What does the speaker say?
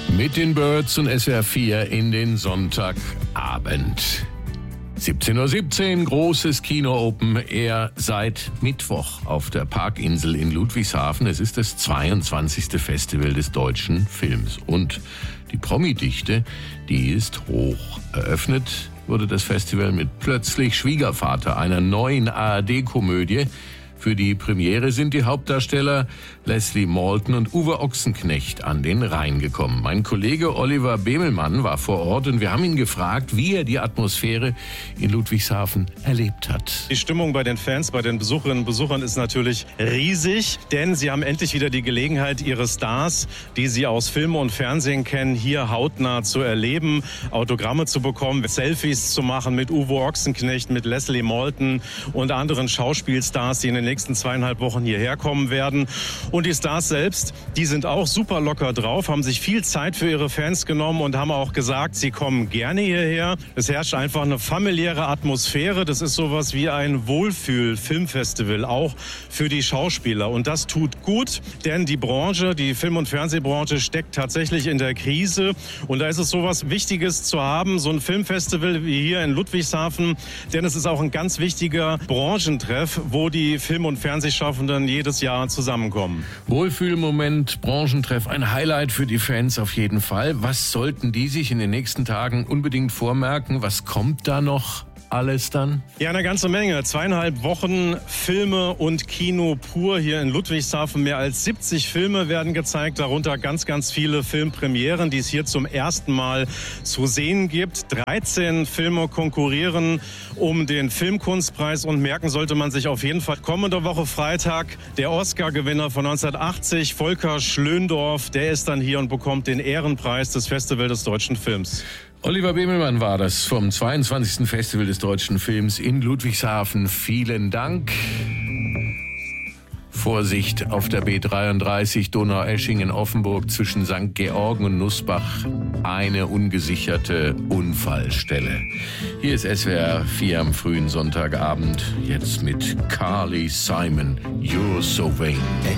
Mit den Birds und SWR 4 in den Sonntagabend. 17:17 Uhr, großes Kino-Open Air seit Mittwoch auf der Parkinsel in Ludwigshafen. Es ist das 22. Festival des deutschen Films. Und die Promi-Dichte, die ist hoch. Eröffnet wurde das Festival mit Plötzlich Schwiegervater, einer neuen ARD-Komödie. Für die Premiere sind die Hauptdarsteller Leslie Maltin und Uwe Ochsenknecht an den Rhein gekommen. Mein Kollege Oliver Bemelmann war vor Ort und wir haben ihn gefragt, wie er die Atmosphäre in Ludwigshafen erlebt hat. Die Stimmung bei den Fans, bei den Besucherinnen und Besuchern ist natürlich riesig, denn sie haben endlich wieder die Gelegenheit, ihre Stars, die sie aus Film und Fernsehen kennen, hier hautnah zu erleben, Autogramme zu bekommen, Selfies zu machen mit Uwe Ochsenknecht, mit Leslie Maltin und anderen Schauspielstars, die in den nächsten 2,5 Wochen hierher kommen werden. Und die Stars selbst, die sind auch super locker drauf, haben sich viel Zeit für ihre Fans genommen und haben auch gesagt, sie kommen gerne hierher. Es herrscht einfach eine familiäre Atmosphäre. Das ist sowas wie ein Wohlfühl-Filmfestival, auch für die Schauspieler. Und das tut gut, denn die Branche, die Film- und Fernsehbranche steckt tatsächlich in der Krise. Und da ist es sowas Wichtiges zu haben, so ein Filmfestival wie hier in Ludwigshafen. Denn es ist auch ein ganz wichtiger Branchentreff, wo die Film- und Fernsehschaffenden jedes Jahr zusammenkommen. Wohlfühlmoment, Branchentreff, ein Highlight für die Fans auf jeden Fall. Was sollten die sich in den nächsten Tagen unbedingt vormerken? Was kommt da noch alles dann? Ja, eine ganze Menge. 2,5 Wochen Filme und Kino pur hier in Ludwigshafen. Mehr als 70 Filme werden gezeigt, darunter ganz, ganz viele Filmpremieren, die es hier zum ersten Mal zu sehen gibt. 13 Filme konkurrieren um den Filmkunstpreis und merken sollte man sich auf jeden Fall kommende Woche Freitag der Oscar-Gewinner von 1980, Volker Schlöndorff, der ist dann hier und bekommt den Ehrenpreis des Festivals des deutschen Films. Oliver Bemelmann war das vom 22. Festival des deutschen Films in Ludwigshafen. Vielen Dank. Vorsicht auf der B33 Donaueschingen-Offenburg zwischen St. Georgen und Nussbach. Eine ungesicherte Unfallstelle. Hier ist SWR 4 am frühen Sonntagabend. Jetzt mit Carly Simon, You're So Vain.